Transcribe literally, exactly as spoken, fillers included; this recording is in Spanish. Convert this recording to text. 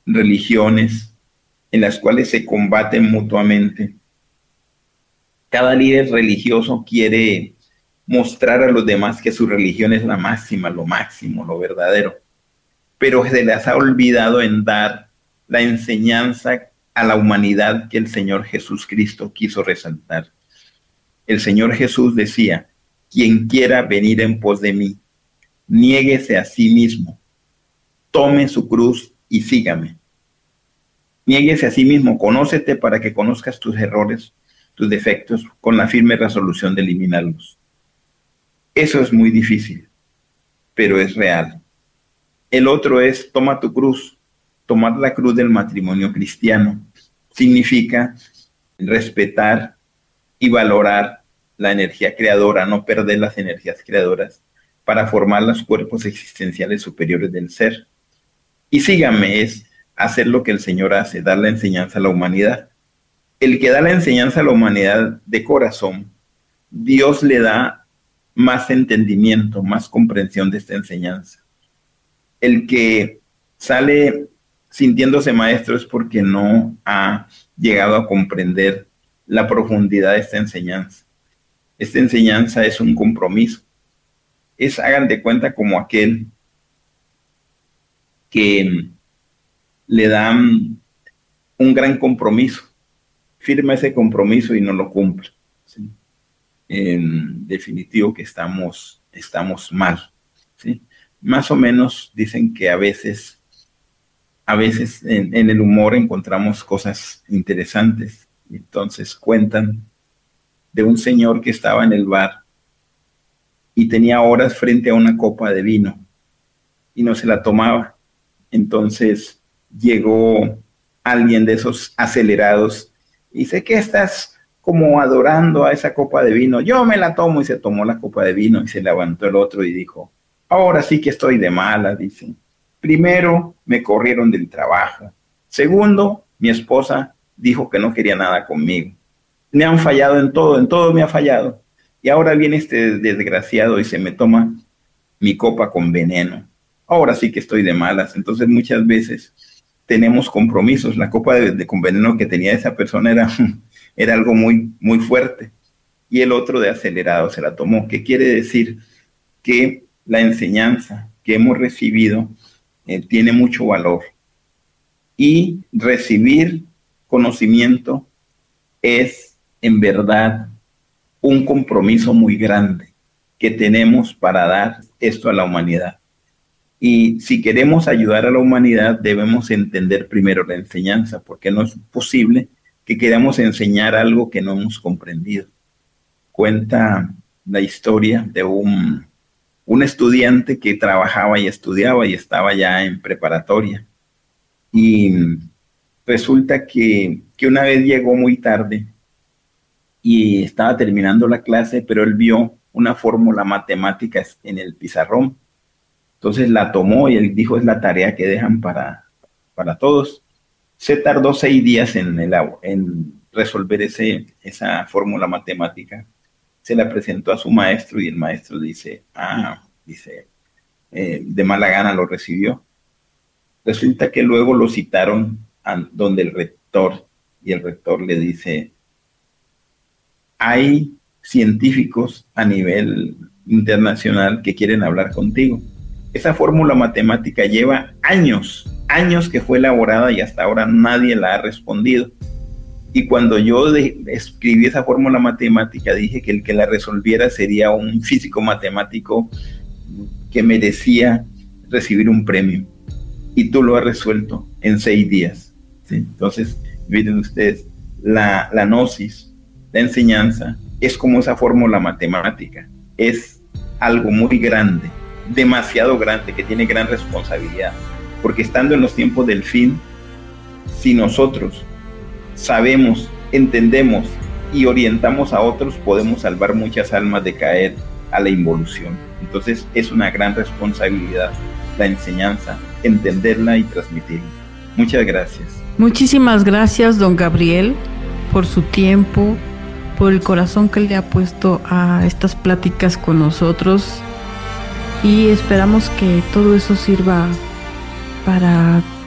religiones en las cuales se combaten mutuamente. Cada líder religioso quiere mostrar a los demás que su religión es la máxima, lo máximo, lo verdadero, pero se les ha olvidado en dar la enseñanza a la humanidad que el Señor Jesús Cristo quiso resaltar. El Señor Jesús decía: quien quiera venir en pos de mí, niéguese a sí mismo, tome su cruz y sígame. Niéguese a sí mismo, conócete para que conozcas tus errores, tus defectos, con la firme resolución de eliminarlos. Eso es muy difícil, pero es real. El otro es: toma tu cruz. Tomar la cruz del matrimonio cristiano significa respetar y valorar la energía creadora, no perder las energías creadoras para formar los cuerpos existenciales superiores del ser. Y sígame es hacer lo que el Señor hace, dar la enseñanza a la humanidad. El que da la enseñanza a la humanidad de corazón, Dios le da más entendimiento, más comprensión de esta enseñanza. El que sale sintiéndose maestro es porque no ha llegado a comprender la profundidad de esta enseñanza. Esta enseñanza es un compromiso. Es, hagan de cuenta, como aquel que le dan un gran compromiso, firma ese compromiso y no lo cumple. ¿Sí? En definitivo que estamos, estamos mal. ¿Sí? Más o menos dicen que a veces, a veces en, en el humor encontramos cosas interesantes. Entonces cuentan de un señor que estaba en el bar y tenía horas frente a una copa de vino y no se la tomaba. Entonces llegó alguien de esos acelerados y dice: ¿qué estás como adorando a esa copa de vino? Yo me la tomo. Y se tomó la copa de vino y se levantó el otro y dijo: ahora sí que estoy de mala, dice. Primero, me corrieron del trabajo. Segundo, mi esposa dijo que no quería nada conmigo. Me han fallado en todo, en todo me ha fallado. Y ahora viene este desgraciado y se me toma mi copa con veneno. Ahora sí que estoy de malas. Entonces muchas veces tenemos compromisos. La copa de, de con veneno que tenía esa persona era, era algo muy, muy fuerte. Y el otro de acelerado se la tomó. ¿Qué quiere decir? Que la enseñanza que hemos recibido eh, tiene mucho valor. Y recibir conocimiento es en verdad un compromiso muy grande que tenemos para dar esto a la humanidad. Y si queremos ayudar a la humanidad, debemos entender primero la enseñanza, porque no es posible que queramos enseñar algo que no hemos comprendido. Cuenta la historia de un, un estudiante que trabajaba y estudiaba y estaba ya en preparatoria. Y resulta que, que una vez llegó muy tarde y estaba terminando la clase, pero él vio una fórmula matemática en el pizarrón. Entonces la tomó y él dijo: es la tarea que dejan para, para todos. Se tardó seis días en, el, en resolver ese, esa fórmula matemática. Se la presentó a su maestro y el maestro dice: ah, dice, eh, de mala gana lo recibió. Resulta que luego lo citaron a donde el rector, y el rector le dice: hay científicos a nivel internacional que quieren hablar contigo. Esa fórmula matemática lleva años, años que fue elaborada y hasta ahora nadie la ha respondido. Y cuando yo de, escribí esa fórmula matemática, dije que el que la resolviera sería un físico matemático que merecía recibir un premio. Y tú lo has resuelto en seis días. ¿Sí? Entonces, miren ustedes, la, la gnosis, la enseñanza, es como esa fórmula matemática. Es algo muy grande, demasiado grande, que tiene gran responsabilidad. Porque estando en los tiempos del fin, si nosotros sabemos, entendemos y orientamos a otros, podemos salvar muchas almas de caer a la involución. Entonces es una gran responsabilidad la enseñanza, entenderla y transmitirla. Muchas gracias. Muchísimas gracias, don Gabriel, por su tiempo, por el corazón que le ha puesto a estas pláticas con nosotros, y esperamos que todo eso sirva para